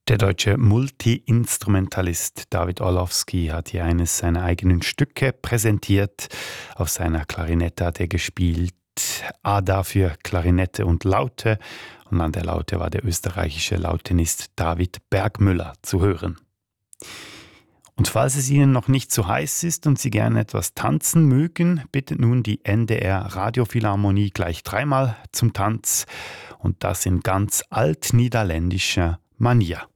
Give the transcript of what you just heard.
Der deutsche Multi-Instrumentalist David Orlowski hat hier eines seiner eigenen Stücke präsentiert. Auf seiner Klarinette hat er gespielt. A für Klarinette und Laute. Und an der Laute war der österreichische Lautenist David Bergmüller zu hören. Und falls es Ihnen noch nicht zu heiß ist und Sie gerne etwas tanzen mögen, bittet nun die NDR Radiophilharmonie gleich dreimal zum Tanz. Und das in ganz altniederländischer Manier.